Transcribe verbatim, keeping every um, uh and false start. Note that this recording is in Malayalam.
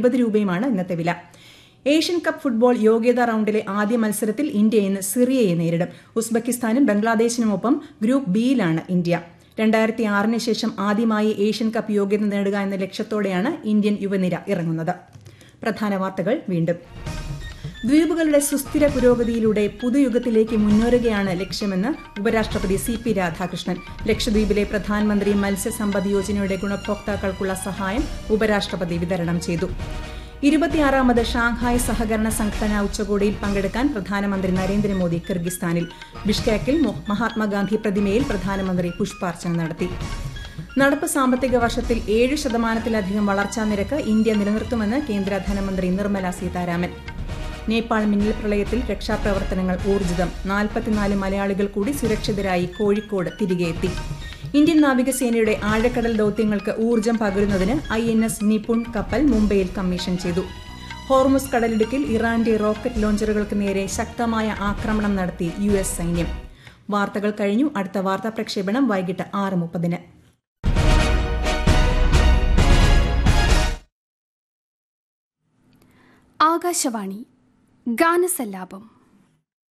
എഴുപത് രൂപയുമാണ് ഇന്നത്തെ വില. ഏഷ്യൻ കപ്പ് ഫുട്ബോൾ യോഗ്യതാ റൌണ്ടിലെ ആദ്യ മത്സരത്തിൽ ഇന്ത്യ ഇന്ന് സിറിയയെ നേരിടും. ഉസ്ബെക്കിസ്ഥാനും ബംഗ്ലാദേശിനുമൊപ്പം ഗ്രൂപ്പ് ബിയിലാണ് ഇന്ത്യ. രണ്ടായിരത്തി ആറിന് ശേഷം ആദ്യമായി ഏഷ്യൻ കപ്പ് യോഗ്യത നേടുക എന്ന ലക്ഷ്യത്തോടെയാണ് ഇന്ത്യൻ യുവനിര ഇറങ്ങുന്നത്. പ്രധാന വാർത്തകൾ വീണ്ടും. ദ്വീപുകളുടെ സുസ്ഥിര പുരോഗതിയിലൂടെ പുതുയുഗത്തിലേക്ക് മുന്നേറുകയാണ് ലക്ഷ്യമെന്ന് ഉപരാഷ്ട്രപതി സി പി രാധാകൃഷ്ണൻ. ലക്ഷദ്വീപിലെ പ്രധാനമന്ത്രി മത്സ്യസമ്പദ് യോജനയുടെ ഗുണഭോക്താക്കൾക്കുള്ള സഹായം ഉപരാഷ്ട്രപതി വിതരണം ചെയ്തു. ഇരുപത്തിയാറാമത് ഷാങ്ഹായ് സഹകരണ സംഘടന ഉച്ചകോടിയിൽ പങ്കെടുക്കാൻ പ്രധാനമന്ത്രി നരേന്ദ്രമോദി കിർഗിസ്ഥാനിൽ. ബിഷ്കെക്കിൽ മഹാത്മാഗാന്ധി പ്രതിമയിൽ പ്രധാനമന്ത്രി പുഷ്പാർച്ചന നടത്തി. നടപ്പ് സാമ്പത്തിക വർഷത്തിൽ ഏഴ് ശതമാനത്തിലധികം വളർച്ചാ നിരക്ക് ഇന്ത്യ നിലനിർത്തുമെന്ന് കേന്ദ്ര ധനമന്ത്രി നിർമ്മല സീതാരാമൻ. നേപ്പാൾ മിന്നൽ പ്രളയത്തിൽ രക്ഷാപ്രവർത്തനങ്ങൾ ഊർജിതം. നാൽപ്പത്തിനാല് മലയാളികൾ കൂടി സുരക്ഷിതരായി കോഴിക്കോട് തിരികെ എത്തി. ഇന്ത്യൻ നാവികസേനയുടെ ആഴക്കടൽ ദൌത്യങ്ങൾക്ക് ഊർജ്ജം പകരുന്നതിന് ഐ എൻ എസ് നിപുൺ കപ്പൽ മുംബൈയിൽ കമ്മീഷൻ ചെയ്തു. ഹോർമുസ് കടലിടുക്കിൽ ഇറാന്റെ റോക്കറ്റ് ലോഞ്ചറുകൾക്ക് നേരെ ശക്തമായ ആക്രമണം നടത്തി യു എസ് സൈന്യം. വാർത്തകൾ കഴിഞ്ഞു. അടുത്ത വാർത്താ പ്രക്ഷേപണം വൈകിട്ട് ആറ് മുപ്പതിന്. ആകാശവാണി ഗാനസല്ലാപം.